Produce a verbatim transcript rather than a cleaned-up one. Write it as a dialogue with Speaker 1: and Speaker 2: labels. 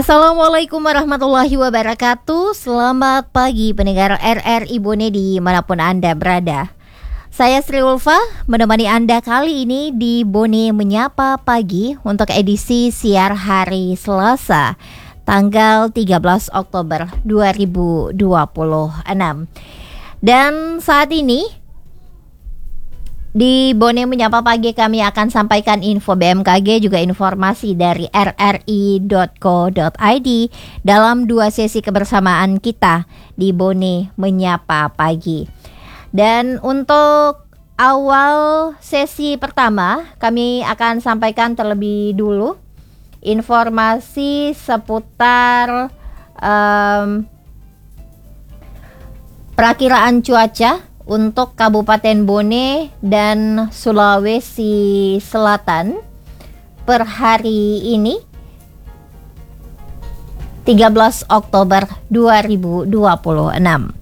Speaker 1: Assalamualaikum warahmatullahi wabarakatuh. Selamat pagi pendengar R R I Bone dimanapun Anda berada. Saya Sri Ulfa menemani Anda kali ini di Bone Menyapa Pagi untuk edisi siar hari Selasa tanggal tiga belas Oktober dua ribu dua puluh enam. Dan saat ini di Bone Menyapa Pagi kami akan sampaikan info B M K G juga informasi dari r r i dot co dot i d dalam dua sesi kebersamaan kita di Bone Menyapa Pagi. Dan untuk awal sesi pertama kami akan sampaikan terlebih dulu informasi seputar um, perakiraan cuaca untuk Kabupaten Bone dan Sulawesi Selatan per hari ini tiga belas Oktober dua ribu dua puluh enam.